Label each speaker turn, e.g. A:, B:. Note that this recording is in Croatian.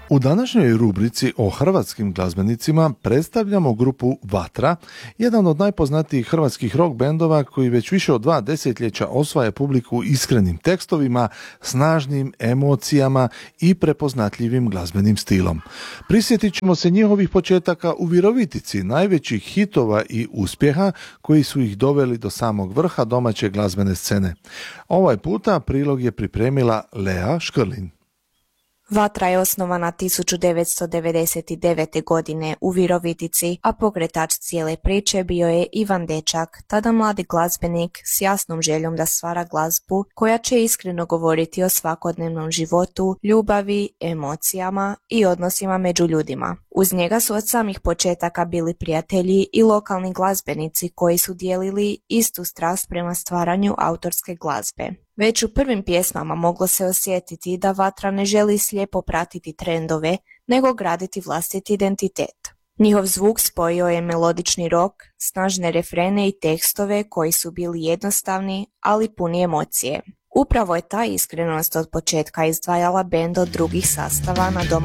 A: U današnjoj rubrici o hrvatskim glazbenicima predstavljamo grupu Vatra, jedan od najpoznatijih hrvatskih rock bendova koji već više od 2 desetljeća osvaja publiku iskrenim tekstovima, snažnim emocijama i prepoznatljivim glazbenim stilom. Prisjetit ćemo se njihovih početaka u Virovitici, najvećih hitova i uspjeha koji su ih doveli do samog vrha domaće glazbene scene. Ovaj puta prilog je pripremila Lea Škrlin.
B: Vatra je osnovana 1999. godine u Virovitici, a pokretač cijele priče bio je Ivan Dečak, tada mladi glazbenik s jasnom željom da stvara glazbu koja će iskreno govoriti o svakodnevnom životu, ljubavi, emocijama i odnosima među ljudima. Uz njega su od samih početaka bili prijatelji i lokalni glazbenici koji su dijelili istu strast prema stvaranju autorske glazbe. Već u prvim pjesmama moglo se osjetiti da Vatra ne želi slijepo pratiti trendove, nego graditi vlastiti identitet. Njihov zvuk spojio je melodični rock, snažne refrene i tekstove koji su bili jednostavni, ali puni emocije. Upravo je ta iskrenost od početka izdvajala bend od drugih sastava na